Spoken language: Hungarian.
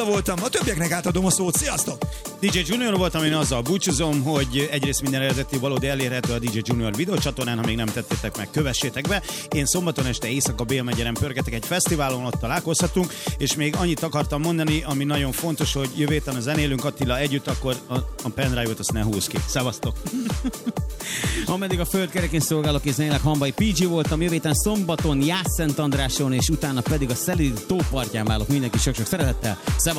voltam, a többieknek átadom a szót. Sziasztok! DJ Junior voltam, én azzal búcsúzom, hogy egyrészt minden eredeti valódi elérhető a DJ Junior videócsatornán, ha még nem tettétek meg, kövessétek be. Én szombaton este éjszaka Bélmegyeren pörgetek egy fesztiválon, ott találkozhatunk, és még annyit akartam mondani, ami nagyon fontos, hogy jövő héten a zenélünk Attila együtt, akkor a pendrive-ot azt ne húzz ki. Szevasztok! Ameddig a földkerekén szolgálok és zenélek, Hambai PG voltam, jövő héten szombaton Jász-Szent Andráson, és utána pedig a Szelíd tópartján válok. Mindenki sok-sok szeretettel. Szevasztok!